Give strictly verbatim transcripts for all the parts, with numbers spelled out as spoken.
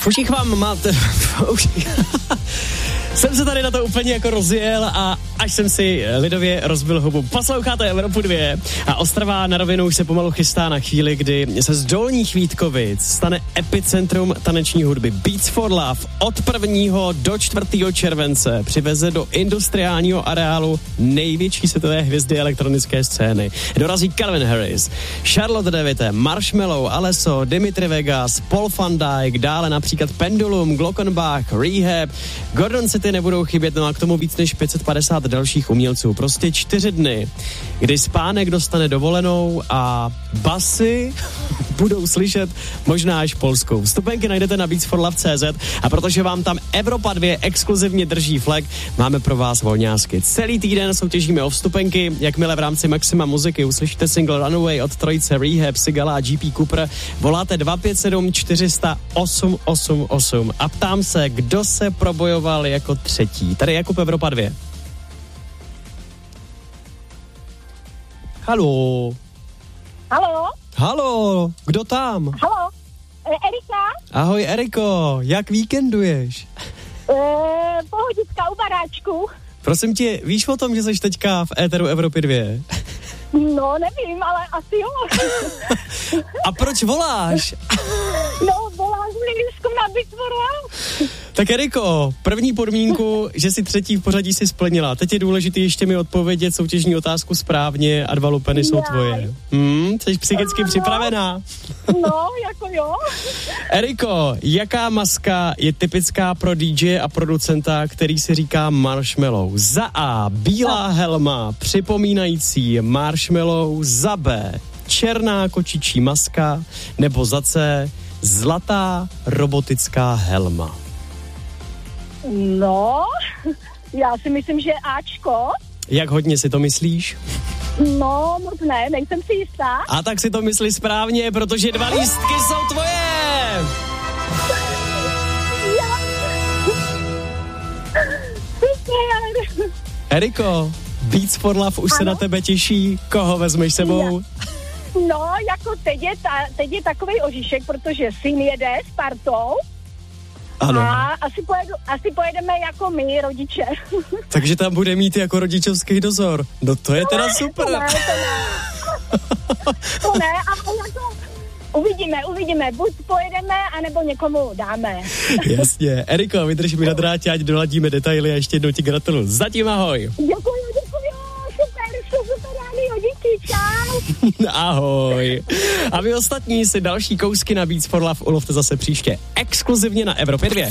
V uších vám máte... Jsem se tady na to úplně jako rozjel a až jsem si lidově rozbil hubu. Posloucháte Evropu dva a Ostrava na rovinu už se pomalu chystá na chvíli, kdy se z Dolních Vítkovic stane epicentrum taneční hudby. Beats for Love od prvního do čtvrtého července přiveze do industriálního areálu největší světové hvězdy elektronické scény. Dorazí Calvin Harris, Charlotte David, Marshmello, Alesso, Dimitri Vegas, Paul van Dyk, dále například Pendulum, Glockenbach, Rehab, Gordon City nebudou chybět, no a k tomu víc než pět set padesát dalších umělců. Prostě čtyři dny, kdy Spánek dostane dovolenou a basy budou slyšet možná až polskou. Vstupenky najdete na beats for love tečka cé zet a protože vám tam Evropa dva exkluzivně drží flag, máme pro vás volňásky. Celý týden soutěžíme o vstupenky, jakmile v rámci Maxima muziky uslyšíte single Runaway od trojice Rehab, Sigala a G P Cooper, voláte dva pět sedm čtyři sta osm osm osm a ptám se, kdo se probojoval jako třetí. Tady Jakub, Evropa dva. Haló. Haló. Haló, kdo tam? Haló, Erika. Ahoj Eriko, jak víkenduješ? E, pohodička u baráčku. Prosím tě, víš o tom, že jsi teďka v éteru Evropy dva? No, nevím, ale asi jo. A proč voláš? No, volám z Lidisku na Beats for Love. Tak Eriko, první podmínku, že jsi třetí v pořadí si splnila. Teď je důležité ještě mi odpovědět soutěžní otázku správně a dva lupeny jsou tvoje. Hmm, jsi psychicky no, připravená? No, jako jo. Eriko, jaká maska je typická pro dý džeje a producenta, který si říká Marshmello? Za A, bílá helma, připomínající Marshmello, za B, černá kočičí maska, nebo za C, zlatá robotická helma. No, já si myslím, že Ačko. Jak hodně si to myslíš? No, moc ne, nejsem si jistá. A tak si to myslí správně, protože dva lístky jsou tvoje! Eriko, Beats for Love už ano? se na tebe těší. Koho vezmeš sebou? No, jako teď je, ta, teď je takovej oříšek, protože syn jede s partou. Ano. A asi, pojedu, asi pojedeme jako my, rodiče. Takže tam bude mít jako rodičovský dozor. No to je no, teda super. To ne, to ne. To ne, ale jako uvidíme, uvidíme. Buď pojedeme, anebo někomu dáme. Jasně. Eriko, vydrž mi na drátě, ať doladíme detaily a ještě jednou ti gratuluju. Zatím ahoj. Děkuji, děkuji. Super, super rádio, díky, čau. Ahoj. A vy ostatní si další kousky na Beats for Love ulovte zase příště. Exkluzivně na Evropě dva.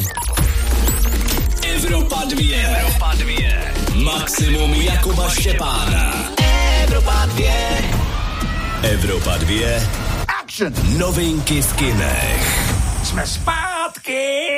Evropa dva. Evropa dva. Maximum Jakuba Štěpána. Evropa dva. Evropa dva. Action. Novinky v kinech. Jsme zpátky.